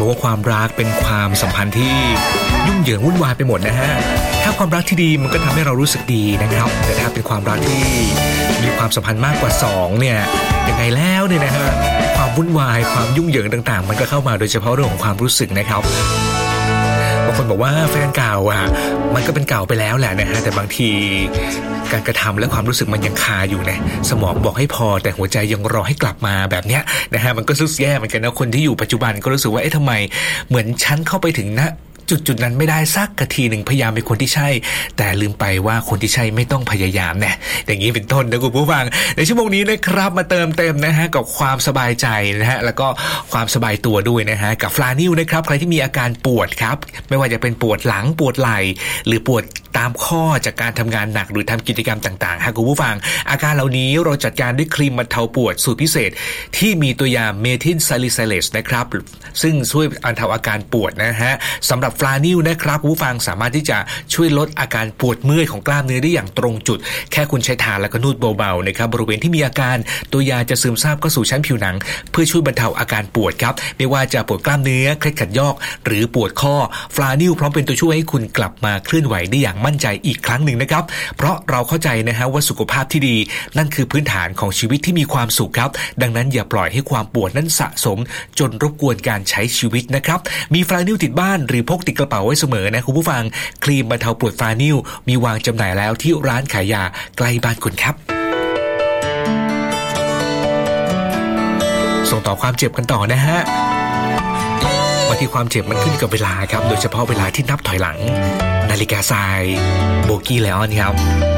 ว่าความรักเป็นความสัมพันธ์ที่ยุ่งเหยิงวุ่นวายไปหมดนะฮะถ้าความรักที่ดีมันก็ทำให้เรารู้สึกดีนะครับแต่ถ้าเป็นความรักที่มีความสัมพันธ์มากกว่า2เนี่ยยังไงแล้วเนี่ยนะฮะความวุ่นวายความยุ่งเหยิงต่างๆมันก็เข้ามาโดยเฉพาะเรื่องของความรู้สึกนะครับบางคนบอกว่าแฟนเก่ามันก็เป็นเก่าไปแล้วแหละนะฮะแต่บางทีการกระทำและความรู้สึกมันยังคาอยู่นะสมองบอกให้พอแต่หัวใจยังรอให้กลับมาแบบเนี้ยนะฮะมันก็รู้สึกแย่เหมือนกันนะคนที่อยู่ปัจจุบันก็รู้สึกว่าทำไมเหมือนฉันเข้าไปถึงนะจุดนั้นไม่ได้สักกะทีหนึ่งพยายามเป็นคนที่ใช่แต่ลืมไปว่าคนที่ใช่ไม่ต้องพยายามนะอย่างนี้เป็นต้นนะคุณผู้ฟังในชั่วโมงนี้นะครับมาเติมเต็มนะฮะกับความสบายใจนะฮะแล้วก็ความสบายตัวด้วยนะฮะกับฟลานิลนะครับใครที่มีอาการปวดครับไม่ว่าจะเป็นปวดหลังปวดไหล่หรือปวดตามข้อจากการทำงานหนักหรือทำกิจกรรมต่างๆฮะคุณผู้ฟังอาการเหล่านี้เราจัดการด้วยครีมบรรเทาปวดสูตรพิเศษที่มีตัวยาเมทิลซาลิซิเลสนะครับซึ่งช่วยบรรเทาอาการปวดนะฮะสำหรับฟลานิลนะครับผู้ฟังสามารถที่จะช่วยลดอาการปวดเมื่อยของกล้ามเนื้อได้อย่างตรงจุดแค่คุณใช้ทาแล้วก็นวดเบาๆนะครับบริเวณที่มีอาการตัวยาจะซึมซาบเข้าสู่ชั้นผิวหนังเพื่อช่วยบรรเทาอาการปวดครับไม่ว่าจะปวดกล้ามเนื้อเคล็ดขัดยอกหรือปวดข้อฟลานิลพร้อมเป็นตัวช่วยให้คุณกลับมาเคลื่อนไหวได้อย่างมั่นใจอีกครั้งหนึ่งนะครับเพราะเราเข้าใจนะฮะว่าสุขภาพที่ดีนั่นคือพื้นฐานของชีวิตที่มีความสุขครับดังนั้นอย่าปล่อยให้ความปวดนั้นสะสมจนรบกวนการใช้ชีวิตนะครับมีฟลานิลติดบ้านหรือพกติดกระเป๋าไว้เสมอนะคุณผู้ฟังครีมบรรเทาปวดฟลานิลมีวางจำหน่ายแล้วที่ร้านขายยาใกล้บ้านคุณครับส่งต่อความเจ็บกันต่อนะฮะบางทีความเจ็บมันขึ้นกับเวลาครับโดยเฉพาะเวลาที่นับถอยหลังนาฬิกาทรายโบกี้แล้วครับ